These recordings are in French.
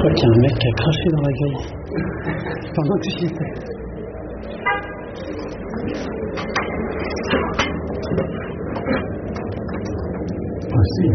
crois qu'il y a un mec qui a craché dans la grille pendant que j'y étais. Aussi.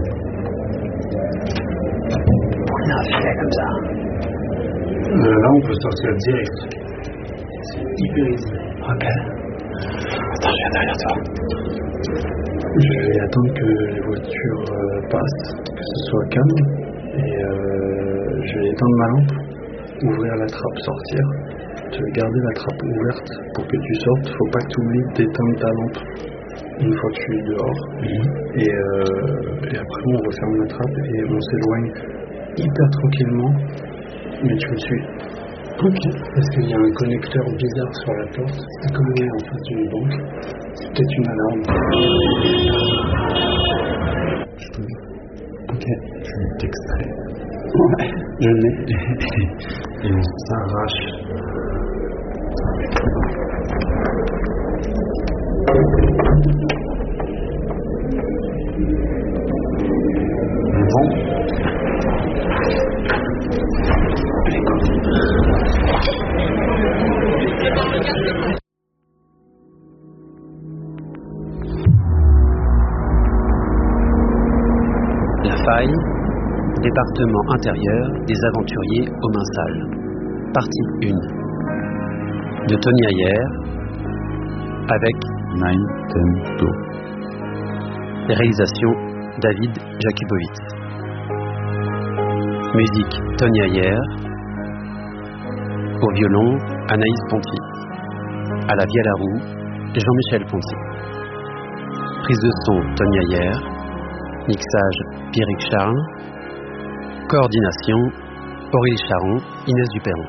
On a fait comme ça. Là, on peut sortir direct. C'est hyper easy. Ok. Attends, je viens derrière toi. Je vais attendre que les voitures passent, que ce soit calme. Et je vais éteindre ma lampe, ouvrir la trappe, sortir. Je vais garder la trappe ouverte pour que tu sortes. Faut pas que tu oublies d'éteindre ta lampe une fois que je suis dehors. Et après, on referme la trappe et on s'éloigne hyper tranquillement. Mais tu me suis. Ok. Parce qu'il y a un connecteur bizarre sur la porte. C'est comme on est en face d'une banque. C'est peut-être une alarme. Je peux. Ok. Je vais t'extraire. Ouais, je l'ai. Et on s'arrache. Bon. La faille, département intérieur des aventuriers aux mains sales. Partie 1. De Tony Ayer, avec Nintendo. Réalisation David Jakubowicz. Musique Tony Ayer. Au violon Anaïs Ponty. À la vielle à roue Jean-Michel Ponty. Prise de son Tony Ayer. Mixage Pierrick Charles. Coordination Aurélie Charon, Inès Duperron.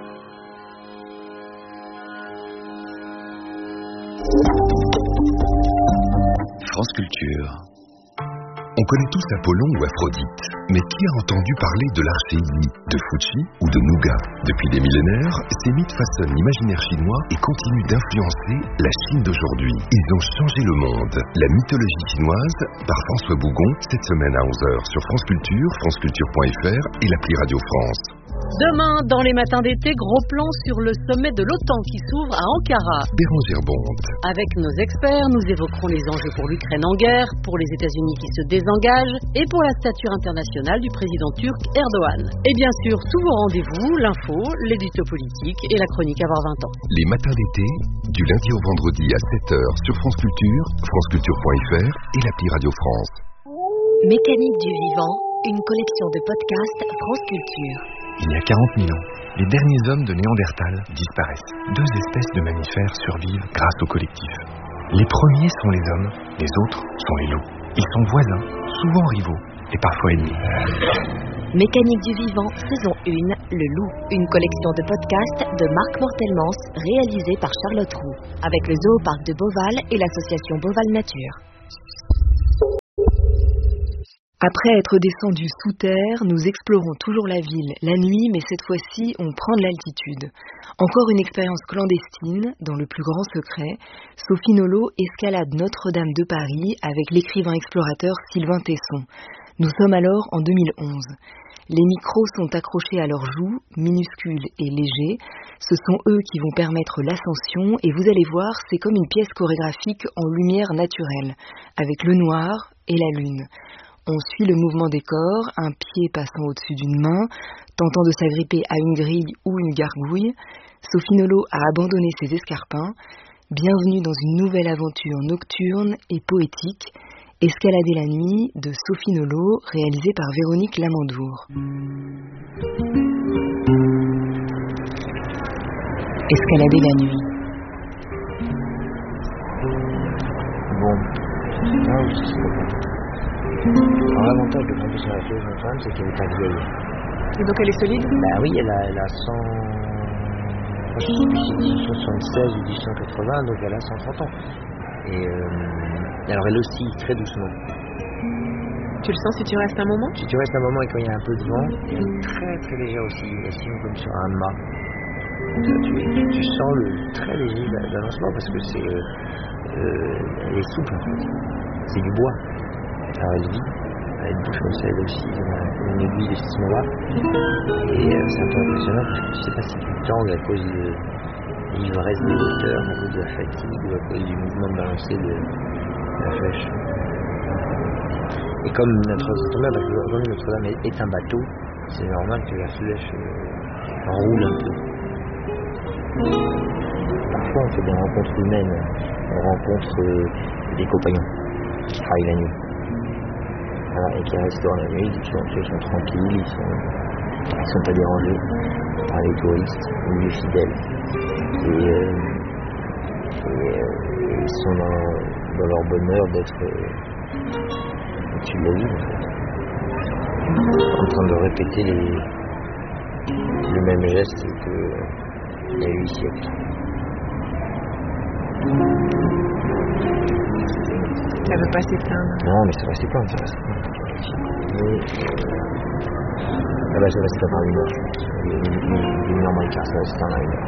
France Culture. On connaît tous Apollon ou Aphrodite, mais qui a entendu parler de l'archéologie, de Fuchi ou de Nougat? Depuis des millénaires, ces mythes façonnent l'imaginaire chinois et continuent d'influencer la Chine d'aujourd'hui. Ils ont changé le monde. La mythologie chinoise, par François Bougon, cette semaine à 11h sur France Culture, franceculture.fr et l'appli Radio France. Demain, dans les matins d'été, gros plan sur le sommet de l'OTAN qui s'ouvre à Ankara. Bérangère Bonte. Avec nos experts, nous évoquerons les enjeux pour l'Ukraine en guerre, pour les États-Unis qui se désengagent et pour la stature internationale du président turc Erdogan. Et bien sûr, tous vos rendez-vous, l'info, l'édito politique et la chronique Avoir 20 ans. Les matins d'été, du lundi au vendredi à 7h sur France Culture, franceculture.fr et l'appli Radio France. Mécanique du vivant, une collection de podcasts France Culture. Il y a 40 000 ans, les derniers hommes de Néandertal disparaissent. 2 espèces de mammifères survivent grâce au collectif. Les premiers sont les hommes, les autres sont les loups. Ils sont voisins, souvent rivaux et parfois ennemis. Mécanique du vivant, saison 1, Le Loup. Une collection de podcasts de Marc Mortelmans, réalisée par Charlotte Roux, avec le Zooparc de Beauval et l'association Beauval Nature. Après être descendus sous terre, nous explorons toujours la ville, la nuit, mais cette fois-ci, on prend de l'altitude. Encore une expérience clandestine, dans le plus grand secret. Sophie Nolot escalade Notre-Dame de Paris avec l'écrivain explorateur Sylvain Tesson. Nous sommes alors en 2011. Les micros sont accrochés à leurs joues, minuscules et légers. Ce sont eux qui vont permettre l'ascension et vous allez voir, c'est comme une pièce chorégraphique en lumière naturelle, avec le noir et la lune. On suit le mouvement des corps, un pied passant au-dessus d'une main, tentant de s'agripper à une grille ou une gargouille. Sophie Nolot a abandonné ses escarpins. Bienvenue dans une nouvelle aventure nocturne et poétique. Escalader la nuit de Sophie Nolot, réalisée par Véronique Lamandour. Escalader la nuit. Bon, là aussi c'est bon. Alors l'avantage de grimper sur la flèche de femme, c'est qu'elle est pas vieille. Et donc elle est solide? Bah oui, elle a 100... Je sais plus si c'est 76 ou 180, donc elle a 130 ans. Et alors elle oscille très doucement. Tu le sens si tu restes un moment? Si tu restes un moment et quand il y a un peu de vent, il y a une très très légère oscillation comme sur un mât. Tu sens le très léger balancement parce que elle est souple en fait. C'est du bois. Alors elle vit une bouche comme ça, elle aussi, une aiguille de cinéma. Et c'est un peu impressionnant parce que je sais pas si tu tangues à cause de l'ivresse des hauteurs, à cause de la fatigue ou à cause du mouvement de balancer de la flèche. Et comme Notre-Dame est un bateau, c'est normal que la flèche roule un peu. Parfois on fait des rencontres humaines, on rencontre des compagnons qui travaillent la nuit. Voilà, et qui restent dans la nuit, ils sont tranquilles, ils sont pas dérangés par les touristes ou les fidèles. Et ils sont dans leur bonheur d'être au-dessus de la ville, en fait. En train de répéter le même geste qu'il y a 8 siècles. Ça veut pas s'éteindre. Non, mais ça va s'éteindre, ça va s'éteindre. Mais ça va s'éteindre à 1 heure. Une heure moins quart, ça va s'éteindre à 1 heure.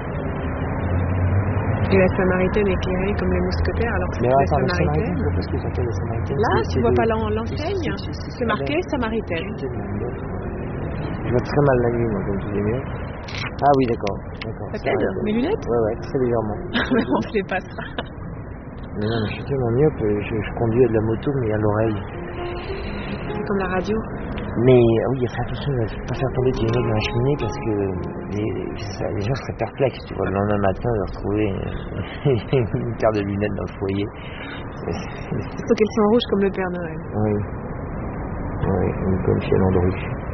Et la Samaritaine éclairée comme les mousquetaires, alors que c'est la Samaritaine. Parce que s'appelle la Samaritaine. Là, tu vois pas l'enseigne? C'est marqué Samaritaine. Je vois très mal la nuit, moi, comme tu dis mieux. Ah oui, d'accord. Ça t'aide? Mes lunettes? Ouais, très légèrement. Mais on fait pas ça. Mais non, mais je suis tellement myope, je conduis à de la moto, mais à l'oreille. C'est comme la radio. Mais oui, il faut faire attention de ne pas faire tomber tes lunettes dans la cheminée parce que les gens seraient perplexes, tu vois, le lendemain matin de retrouver une paire de lunettes dans le foyer. Faut qu'elles soient rouges comme le Père Noël. Oui, comme chez Landru.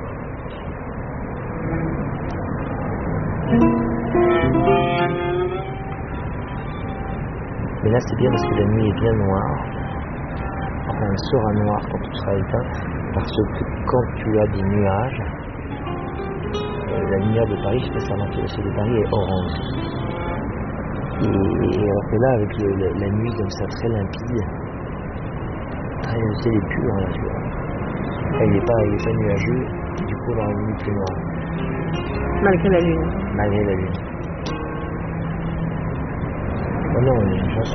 Mais là c'est bien parce que la nuit est bien noire. Enfin, elle sera noire quand tout sera éteint. Parce que quand tu as des nuages, la lumière de Paris, je sais pas si ça marque, le ciel de Paris est orange. Et alors que là, avec la nuit comme ça, très limpide, le ciel est pur, là, tu vois. Là, il n'est pas nuageux, du coup, on aura une nuit plus noire. Malgré la lune. Malgré la lune. Oh non, on a une chance.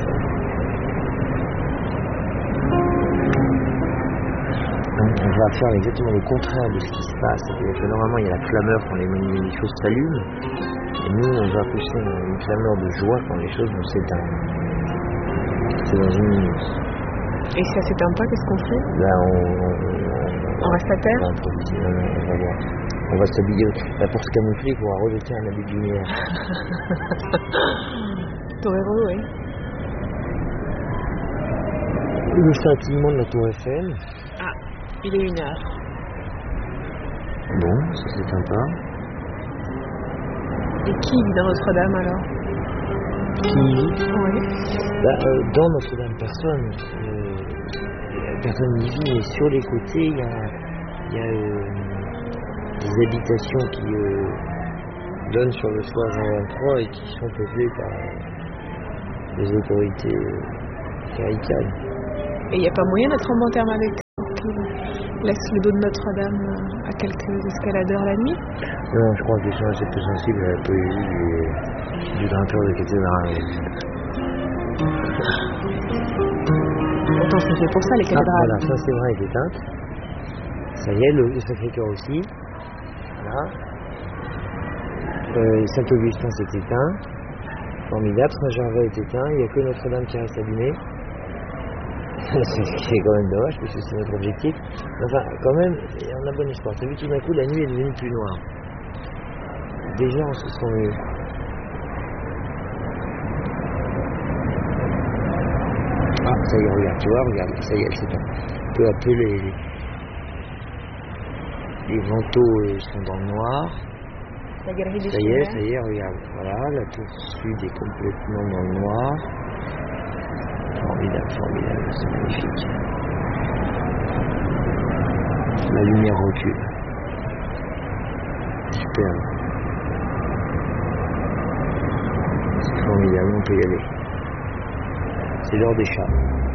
On va faire exactement le contraire de ce qui se passe. C'est-à-dire que normalement, il y a la clameur quand les choses s'allument. Et nous, on va pousser une clameur de joie quand les choses vont s'éteindre. C'est dans 1 minute. Et si ça s'éteint pas, qu'est-ce qu'on fait? Là, on reste à terre? On va voir. On va s'habiller. Là, pour se camoufler, il faudra rejeter un habit de lumière. Torero, oui. Le scintillement de la Tour Eiffel. Ah, il est 1 heure. Bon, ça c'est sympa. Et qui vit dans Notre-Dame alors? Qui vit? Oui. Dans Notre-Dame, personne. Personne n'y vit, mais sur les côtés, il y a des habitations qui donnent sur le soir Jean 23 et qui sont peuplées par les autorités cléricales. Et il n'y a pas moyen d'être en bon terme avec eux qui laissent le dos de Notre-Dame à quelques escaladeurs la nuit? Non, je crois qu'ils sont assez peu sensibles à la poésie du grimpeur de cathédrale. Pourtant, c'est fait pour ça, les cathédrales. Voilà, Saint-Séverin est éteinte. Ça y est, le Sacré-Cœur aussi. Voilà. Saint-Augustin s'est éteint. Formidable. Saint-Gervais est éteint. Il n'y a que Notre-Dame qui reste allumée. C'est quand même dommage, puisque c'est notre objectif. Enfin, quand même, on a bon espoir. T'as vu, tout d'un coup, la nuit est devenue plus noire. Déjà, on se sent mieux. Ah, ça y est, regarde, tu vois, regarde, ça y est, elle s'éteint. Peu à peu, les vantaux sont dans le noir. La galerie des ça y est, regarde. Voilà, la tour sud est complètement dans le noir. Formidable, c'est magnifique. La lumière recule. Super. C'est formidable, on peut y aller. C'est l'heure des chats.